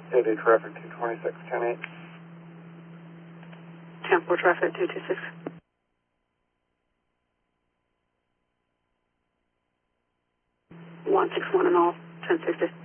City traffic 226, 10-8. Tampa traffic 226. One 6-1 and all, 1060.